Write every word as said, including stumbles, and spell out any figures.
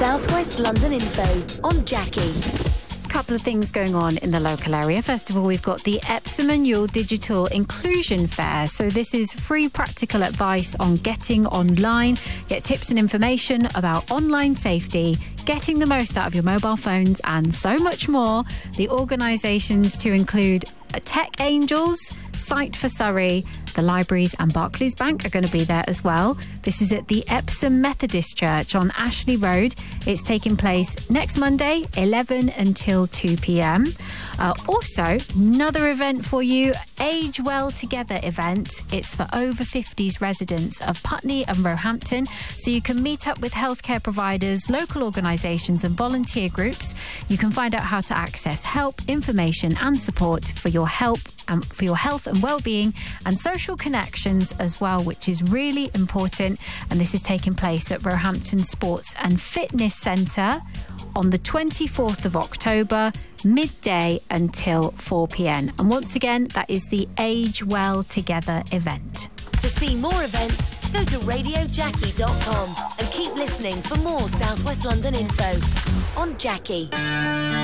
South West London info on Jackie. Couple of things going on in the local area. First of all, we've got the Epsom Annual Digital Inclusion Fair. So this is free practical advice on getting online, get tips and information about online safety, getting the most out of your mobile phones and so much more. The organisations to include Tech Angels, Site for Surrey, the libraries and Barclays Bank are going to be there as well. This is at the Epsom Methodist Church on Ashley Road. It's taking place next Monday, eleven until two p.m. Uh, also, another event for you, Age Well Together event. It's for over fifties residents of Putney and Roehampton. So you can meet up with healthcare providers, local organisations and volunteer groups. You can find out how to access help, information and support for your help and for your health and well-being and social connections as well, which is really important. And this is taking place at Roehampton Sports and Fitness Centre on the twenty-fourth of October, midday until four p.m. And once again, that is the Age Well Together event. To see more events, go to radio jackie dot com and keep listening for more South West London info on Jackie.